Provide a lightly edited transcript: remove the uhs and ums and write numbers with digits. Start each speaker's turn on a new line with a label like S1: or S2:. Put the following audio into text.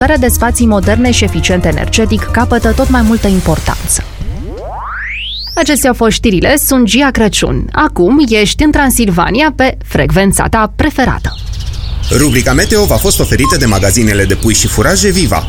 S1: de spații moderne și eficiente energetic capătă tot mai multă importanță. Acestea au fost știrile, sunt Gia Crăciun. Acum ești în Transilvania pe frecvența ta preferată.
S2: Rubrica Meteo v-a fost oferită de magazinele de pui și furaje Viva.